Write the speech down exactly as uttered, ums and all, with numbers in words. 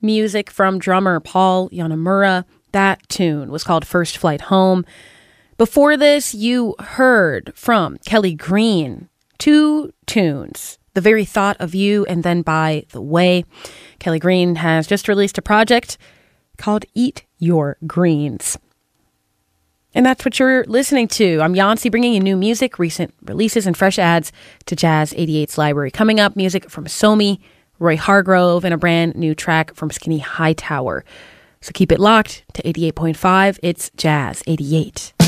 music from drummer Paul Yanamura. That tune was called First Flight Home. Before this, you heard from Kelly Green two tunes, The Very Thought of You and then By the Way. Kelly Green has just released a project called Eat Your Greens. And that's what you're listening to. I'm Yancy, bringing you new music, recent releases, and fresh adds to Jazz eighty-eight's library. Coming up, music from Somi, Roy Hargrove, and a brand new track from Skinny Hightower. So keep it locked to eighty-eight point five. It's Jazz eighty-eight.